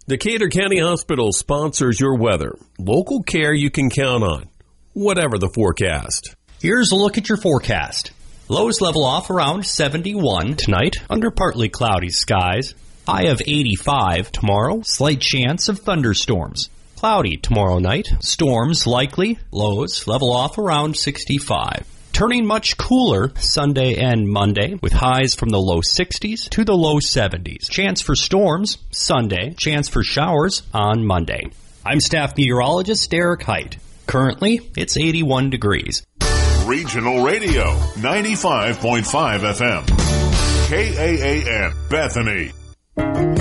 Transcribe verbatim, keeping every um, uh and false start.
Decatur County Hospital sponsors your weather. Local care you can count on, whatever the forecast. Here's a look at your forecast. Lows level off around seventy-one tonight under partly cloudy skies. High of eighty-five tomorrow. Slight chance of thunderstorms. Cloudy tomorrow night. Storms likely. Lows level off around sixty-five. Turning much cooler Sunday and Monday with highs from the low sixties to the low seventies. Chance for storms Sunday. Chance for showers on Monday. I'm staff meteorologist Derek Height. Currently, it's eighty-one degrees. Regional Radio, ninety-five point five F M. K A A N, Bethany.